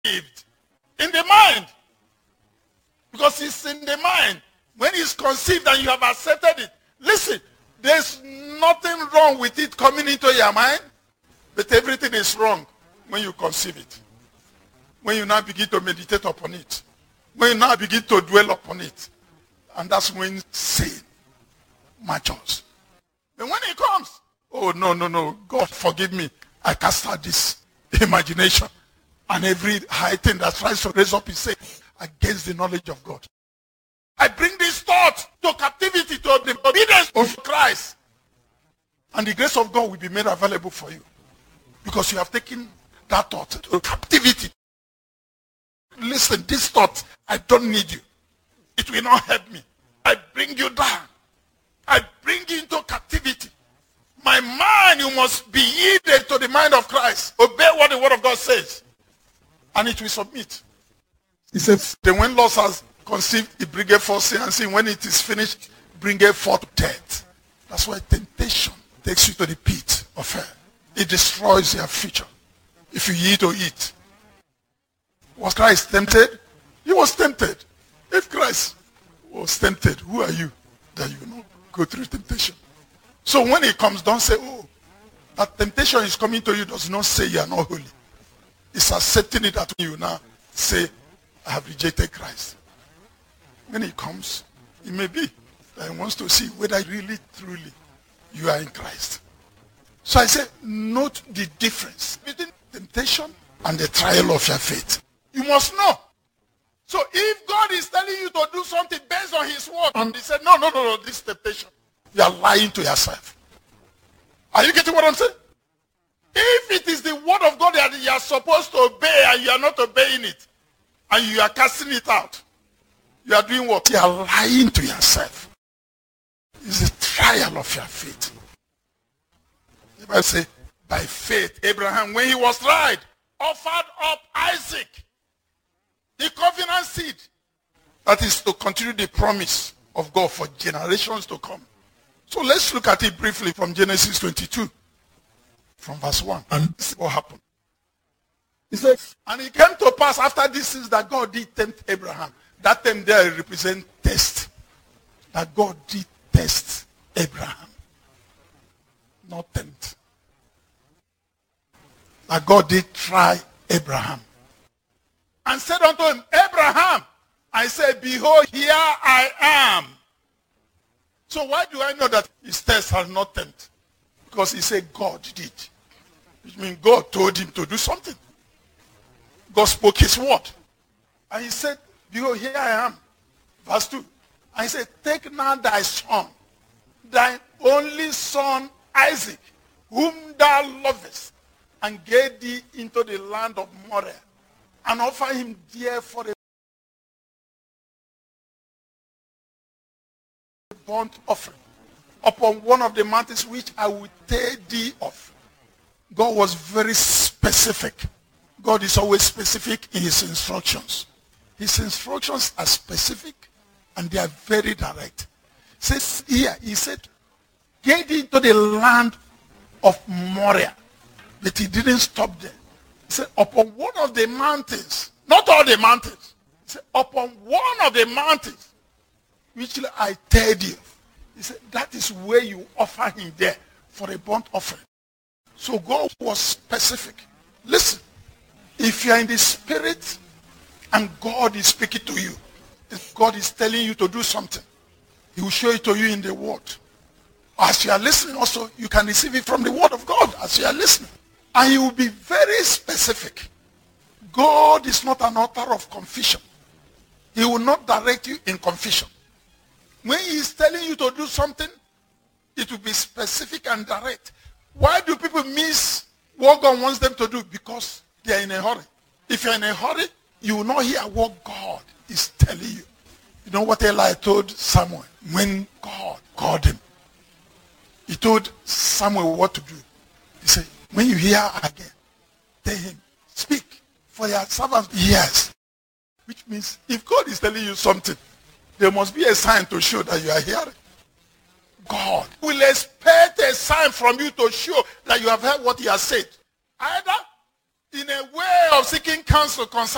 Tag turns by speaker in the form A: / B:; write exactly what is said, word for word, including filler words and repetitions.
A: in the mind. Because it's in the mind. When it's conceived and you have accepted it, listen, there's nothing wrong with it coming into your mind, but everything is wrong when you conceive it. When you now begin to meditate upon it. When you now begin to dwell upon it. And that's when sin matures. And when it comes, oh, no, no, no, God forgive me. I cast out this imagination and every high thing that tries to raise up his head against the knowledge of God. I bring this thought to captivity, to the obedience of Christ. And the grace of God will be made available for you. Because you have taken that thought to captivity. Listen, this thought, I don't need you. It will not help me. I bring you down. I bring you into captivity. My mind, you must be yielded to the mind of Christ. Obey what the word of God says. And it will submit. He says, then when lust has conceived, it bringeth forth sin, and sin, when it is finished, bringeth forth death. That's why temptation takes you to the pit of hell. It destroys your future. If you eat or eat. Was Christ tempted? He was tempted. If Christ was tempted, who are you that you will not go through temptation? So when it comes, don't say, oh, that temptation is coming to you does not say you are not holy. It's accepting it that you now say, I have rejected Christ. When it comes, it may be that he wants to see whether really, truly, you are in Christ. So I say, note the difference between temptation and the trial of your faith. You must know. So if God is telling you to do something based on his word, and he said, no, no, no, no, this is temptation, you are lying to yourself. Are you getting what I'm saying? If it is the word of God that you are supposed to obey and you are not obeying it, and you are casting it out, you are doing what? You are lying to yourself. It's a trial of your faith. The Bible says, by faith, Abraham, when he was tried, offered up Isaac, the covenant seed. That is to continue the promise of God for generations to come. So let's look at it briefly from Genesis twenty-two, from verse one, and see what happened. He says, and it came to pass after this is that God did tempt Abraham. That term there represents test. That God did test Abraham. Not tempt. That God did try Abraham. And said unto him, Abraham, I said, behold, here I am. So why do I know that his test has not tempted? Because he said God did. Which means God told him to do something. God spoke his word. And he said, behold, here I am. Verse two. And he said, take now thy son, thy only son Isaac, whom thou lovest, and get thee into the land of Moriah, and offer him there for a burnt offering upon one of the mountains which I will tell thee of. God was very specific. God is always specific in his instructions. His instructions are specific and they are very direct. It says here, he said, get into the land of Moriah. But he didn't stop there. He said, upon one of the mountains, not all the mountains. He said, upon one of the mountains, which I tell you. He said, that is where you offer him there for a burnt offering. So God was specific. Listen, if you are in the spirit and God is speaking to you, if God is telling you to do something, he will show it to you in the word. As you are listening also, you can receive it from the word of God as you are listening. And he will be very specific. God is not an author of confusion. He will not direct you in confusion. When he is telling you to do something, it will be specific and direct. Why do people miss what God wants them to do? Because they are in a hurry. If you're in a hurry, you will not hear what God is telling you. You know what Eli told Samuel when God called him? He told Samuel what to do. He said, when you hear again, tell him, speak, for your servant hears. Which means if God is telling you something, there must be a sign to show that you are hearing. God will expect a sign from you to show that you have heard what he has said. Either in a way of seeking counsel concerning